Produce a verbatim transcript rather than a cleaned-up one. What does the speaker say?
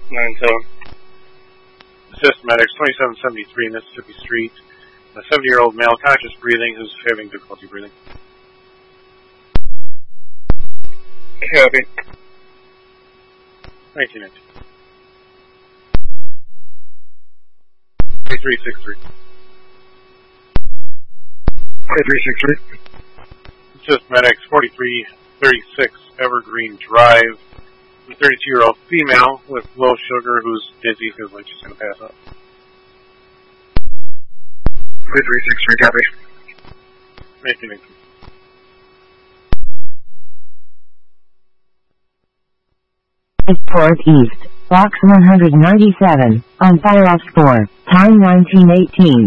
nine seven. Systematics twenty-seven seventy-three Mississippi Street. A seventy-year-old male conscious breathing who's having difficulty breathing. Copy. nineteen inch. three six three. three six three. Systematics forty-three thirty-six Evergreen Drive. A thirty-two-year-old female with low sugar who's dizzy, feels like she's going to pass out. three six three, copy. nineteen inch. Port East, Box one hundred ninety-seven, on Fire Ops four, time nineteen eighteen.